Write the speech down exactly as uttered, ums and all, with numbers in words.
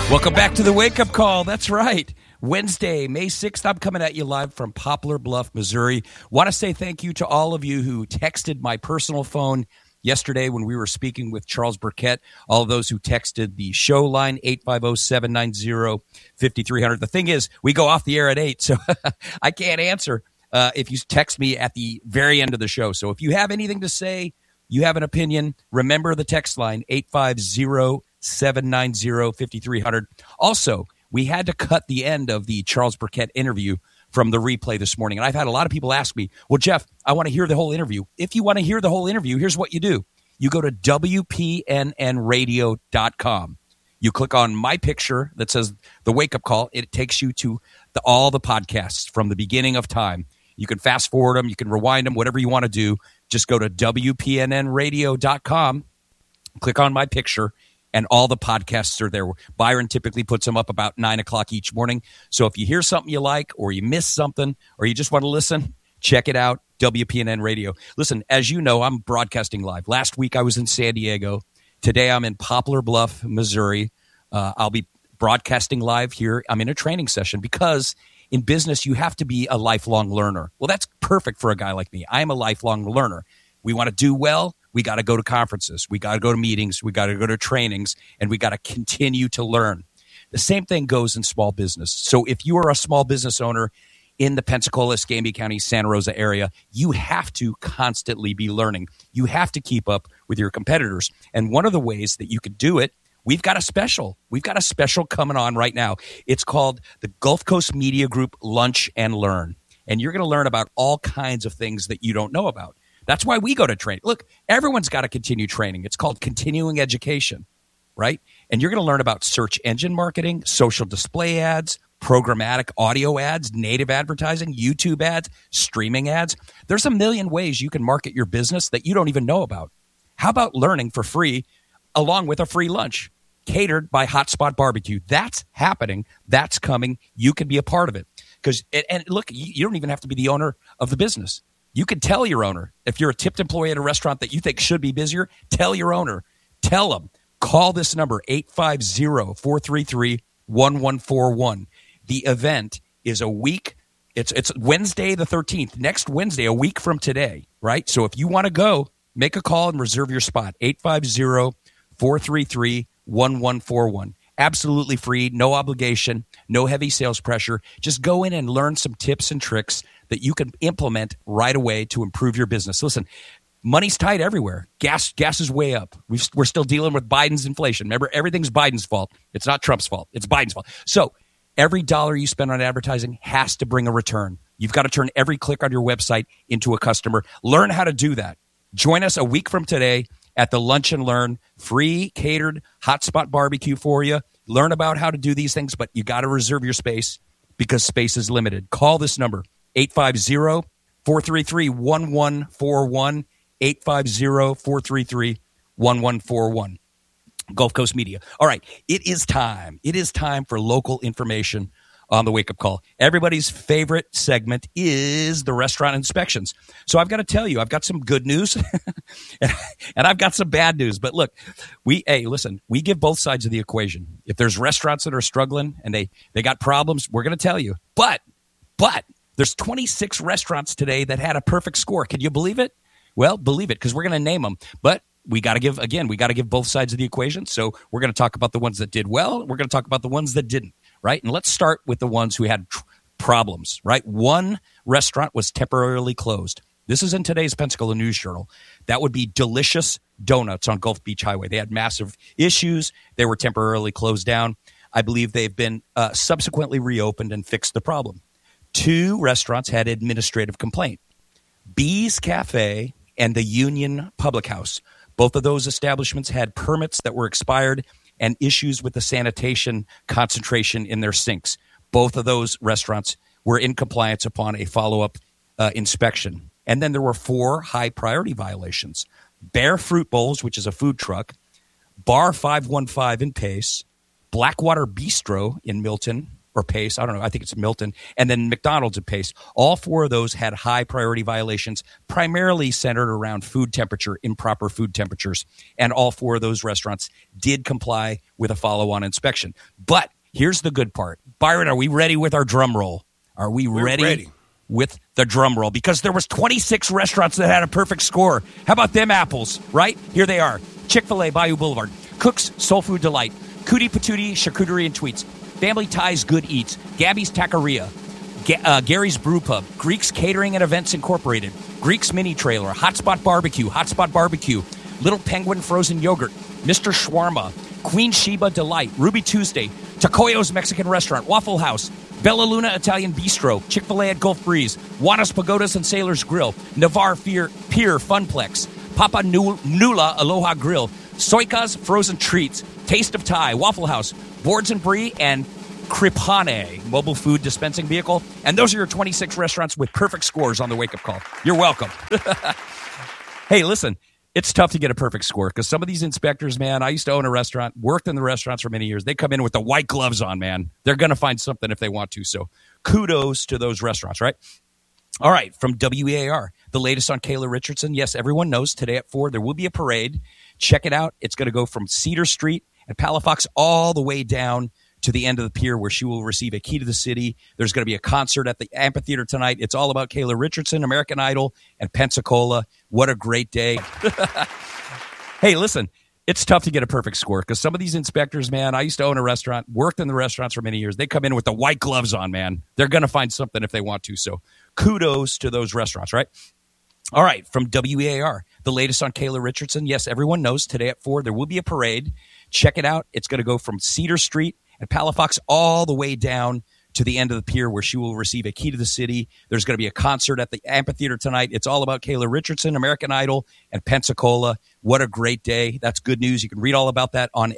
Welcome back to the Wake Up Call. That's right. Wednesday, May sixth, I'm coming at you live from Poplar Bluff, Missouri. Want to say thank you to all of you who texted my personal phone yesterday when we were speaking with Charles Burkett, all of those who texted the show line, eight five zero, seven nine zero, five three zero zero. The thing is, we go off the air at eight, so I can't answer uh, if you text me at the very end of the show. So if you have anything to say, you have an opinion, remember the text line, eight five zero, seven nine zero, five three zero zero. Also, we had to cut the end of the Charles Burkett interview from the replay this morning. And I've had a lot of people ask me, well, Jeff, I want to hear the whole interview. If you want to hear the whole interview, here's what you do. You go to W P N N radio dot com. You click on my picture that says the Wake Up Call. It takes you to the, all the podcasts from the beginning of time. You can fast forward them. You can rewind them, whatever you want to do. Just go to W P N N radio dot com. Click on my picture. And all the podcasts are there. Byron typically puts them up about nine o'clock each morning. So if you hear something you like, or you miss something, or you just want to listen, check it out, W P N N Radio. Listen, as you know, I'm broadcasting live. Last week I was in San Diego. Today I'm in Poplar Bluff, Missouri. Uh, I'll be broadcasting live here. I'm in a training session because in business you have to be a lifelong learner. Well, that's perfect for a guy like me. I'm a lifelong learner. We want to do well. We got to go to conferences. We got to go to meetings. We got to go to trainings, and we got to continue to learn. The same thing goes in small business. So if you are a small business owner in the Pensacola, Escambia County, Santa Rosa area, you have to constantly be learning. You have to keep up with your competitors. And one of the ways that you could do it, we've got a special. We've got a special coming on right now. It's called the Gulf Coast Media Group Lunch and Learn. And you're going to learn about all kinds of things that you don't know about. That's why we go to training. Look, everyone's got to continue training. It's called continuing education, right? And you're going to learn about search engine marketing, social display ads, programmatic audio ads, native advertising, YouTube ads, streaming ads. There's a million ways you can market your business that you don't even know about. How about learning for free along with a free lunch catered by Hotspot Barbecue? That's happening. That's coming. You can be a part of it. Because and look, you don't even have to be the owner of the business. You can tell your owner. If you're a tipped employee at a restaurant that you think should be busier, tell your owner. Tell them. Call this number, eight five zero, four three three, one one four one. The event is a week. It's it's Wednesday the thirteenth, next Wednesday, a week from today, right? So if you want to go, make a call and reserve your spot, eight five zero, four three three, one one four one. Absolutely free, no obligation, no heavy sales pressure. Just go in and learn some tips and tricks that you can implement right away to improve your business. Listen, money's tight everywhere. Gas gas is way up. We've, we're still dealing with Biden's inflation. Remember, everything's Biden's fault. It's not Trump's fault. It's Biden's fault. So every dollar you spend on advertising has to bring a return. You've got to turn every click on your website into a customer. Learn how to do that. Join us a week from today at the Lunch and Learn, free catered Hotspot Barbecue for you. Learn about how to do these things, but you got to reserve your space because space is limited. Call this number, eight five zero, four three three, one one four one, eight five zero, four three three, one one four one. Gulf Coast Media. All right, it is time. It is time for local information on the Wake Up Call. Everybody's favorite segment is the restaurant inspections. So I've got to tell you, I've got some good news and I've got some bad news. But look, we, hey, listen, we give both sides of the equation. If there's restaurants that are struggling and they, they got problems, we're going to tell you. But, but there's twenty-six restaurants today that had a perfect score. Can you believe it? Well, believe it, because we're going to name them. But we got to give, again, we got to give both sides of the equation. So we're going to talk about the ones that did well. We're going to talk about the ones that didn't. Right? And let's start with the ones who had tr- problems, right? One restaurant was temporarily closed. This is in today's Pensacola News Journal. That would be Delicious Donuts on Gulf Beach Highway. They had massive issues. They were temporarily closed down. I believe they've been uh, subsequently reopened and fixed the problem. Two restaurants had administrative complaint. Bees Cafe and the Union Public House. Both of those establishments had permits that were expired and issues with the sanitation concentration in their sinks. Both of those restaurants were in compliance upon a follow-up uh, inspection. And then there were four high-priority violations. Bear Fruit Bowls, which is a food truck, Bar five one five in Pace, Blackwater Bistro in Milton, or Pace. I don't know. I think it's Milton. And then McDonald's and Pace. All four of those had high priority violations, primarily centered around food temperature, improper food temperatures. And all four of those restaurants did comply with a follow-on inspection. But here's the good part. Byron, are we ready with our drum roll? Are we We're ready, ready with the drum roll? Because there was twenty-six restaurants that had a perfect score. How about them apples, right? Here they are. Chick-fil-A, Bayou Boulevard. Cook's Soul Food Delight. Cootie Patootie, Charcuterie and Tweets. Family Ties Good Eats. Gabby's Taqueria. Ga- uh, Gary's Brew Pub. Greek's Catering and Events Incorporated. Greek's Mini Trailer. Hotspot Barbecue. Hotspot Barbecue. Little Penguin Frozen Yogurt. Mister Shawarma. Queen Sheba Delight. Ruby Tuesday. Tacoyo's Mexican Restaurant. Waffle House. Bella Luna Italian Bistro. Chick-fil-A at Gulf Breeze. Juanas Pagodas and Sailor's Grill. Navarre Pier, Pier Funplex. Papa Nula Aloha Grill. Soika's Frozen Treats. Taste of Thai. Waffle House. Boards and Brie. And Kripane mobile food dispensing vehicle. And those are your twenty-six restaurants with perfect scores on the wake-up call. You're welcome. Hey, listen. It's tough to get a perfect score because some of these inspectors, man, I used to own a restaurant, worked in the restaurants for many years. They come in with the white gloves on, man. They're going to find something if they want to. So kudos to those restaurants, right? All right, from W E A R, the latest on Kayla Richardson. Yes, everyone knows today at four, there will be a parade. Check it out. It's going to go from Cedar Street and Palafox all the way down to the end of the pier where she will receive a key to the city. There's going to be a concert at the amphitheater tonight. It's all about Kayla Richardson, American Idol, and Pensacola. What a great day. Hey, listen, it's tough to get a perfect score because some of these inspectors, man, I used to own a restaurant, worked in the restaurants for many years. They come in with the white gloves on, man. They're going to find something if they want to. So kudos to those restaurants, right? All right, from W E A R, the latest on Kayla Richardson. Yes, everyone knows today at four, there will be a parade. Check it out. It's going to go from Cedar Street and Palafox all the way down to the end of the pier where she will receive a key to the city. There's going to be a concert at the amphitheater tonight. It's all about Kayla Richardson, American Idol, and Pensacola. What a great day. That's good news. You can read all about that on